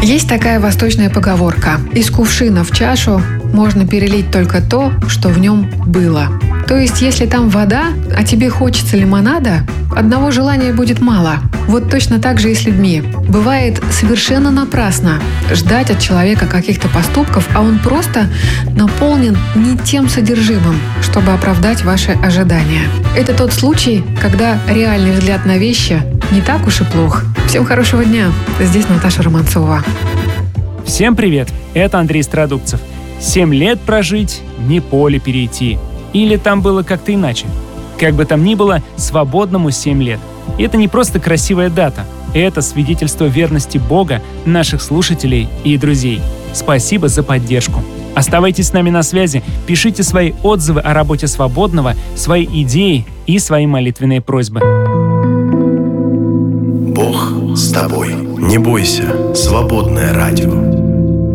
Есть такая восточная поговорка: из кувшина в чашу можно перелить только то, что в нем было. То есть, если там вода, а тебе хочется лимонада, одного желания будет мало. Вот точно так же и с людьми. Бывает совершенно напрасно ждать от человека каких-то поступков, а он просто наполнен не тем содержимым, чтобы оправдать ваши ожидания. Это тот случай, когда реальный взгляд на вещи не так уж и плох. Всем хорошего дня. Здесь Наташа Романцова. Всем привет, это Андрей Страдукцев. 7 лет прожить, не поле перейти. Или там было как-то иначе. Как бы там ни было, свободному 7 лет. И это не просто красивая дата. Это свидетельство верности Бога, наших слушателей и друзей. Спасибо за поддержку. Оставайтесь с нами на связи, пишите свои отзывы о работе свободного, свои идеи и свои молитвенные просьбы. Бог с тобой. Не бойся. Свободное радио.